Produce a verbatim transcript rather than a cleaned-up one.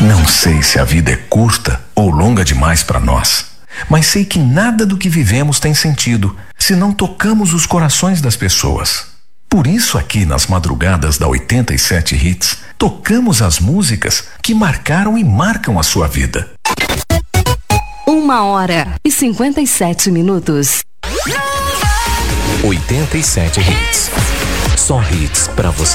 Não sei se a vida é curta ou longa demais para nós, mas sei que nada do que vivemos tem sentido se não tocamos os corações das pessoas. Por isso, aqui nas madrugadas da oitenta e sete Hits, tocamos as músicas que marcaram e marcam a sua vida. Uma hora e cinquenta e sete minutos. oitenta e sete Hits. Só hits pra você.